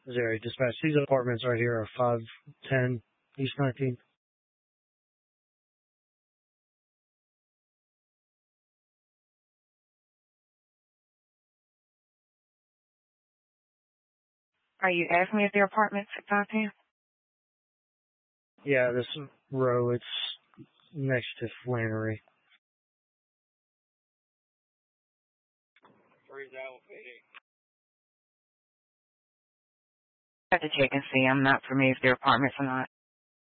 Missouri Dispatch. These apartments right here are 510 East 19th. Are you asking me if their apartment's at 510? Yeah, this row, it's next to Flannery. I have to check and see. I'm not familiar with their apartments or not.